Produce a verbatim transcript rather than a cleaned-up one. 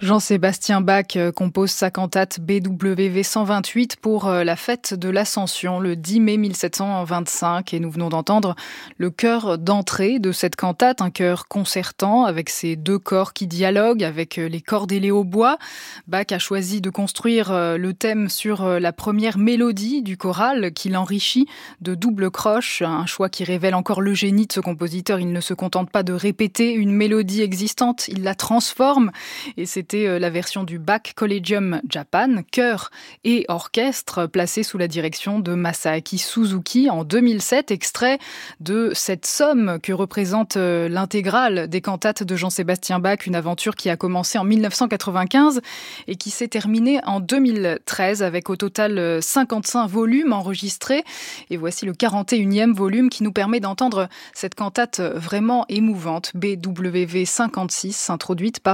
Jean-Sébastien Bach compose sa cantate B W V cent vingt-huit pour la fête de l'Ascension le dix mai mille sept cent vingt-cinq et nous venons d'entendre le chœur d'entrée de cette cantate, un chœur concertant avec ses deux corps qui dialoguent avec les cordelettes au bois. Bach a choisi de construire le thème sur la première mélodie du choral qui l'enrichit de double croche, un choix qui révèle encore le génie de ce compositeur. Il ne se contente pas de répéter une mélodie existante, il la transforme et c'est C'était la version du Bach Collegium Japan, chœur et orchestre, placé sous la direction de Masaaki Suzuki en deux mille sept, extrait de cette somme que représente l'intégrale des cantates de Jean-Sébastien Bach, une aventure qui a commencé en dix-neuf cent quatre-vingt-quinze et qui s'est terminée en deux mille treize avec au total cinquante-cinq volumes enregistrés. Et voici le quarante et unième volume qui nous permet d'entendre cette cantate vraiment émouvante, B W V cinquante-six, introduite par